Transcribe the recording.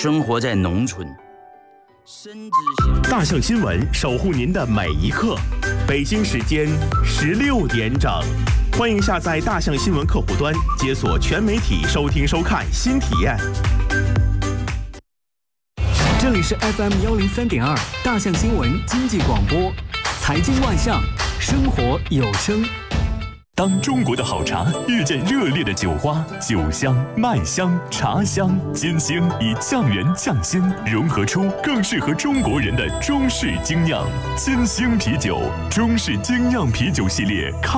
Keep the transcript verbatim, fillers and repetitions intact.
生活在农村。 大象新闻守护您的每一刻。北京时间十六点整，欢迎下载大象新闻客户端，解锁全媒体收听收看新体验。 这里是 F M 幺零三点二大象新闻经济广播，财经万象，生活有声。 当中国的好茶遇见热烈的酒花，酒香、麦香、茶香、金星以匠人匠心融合出更适合中国人的中式精酿。金星啤酒，中式精酿啤酒系列。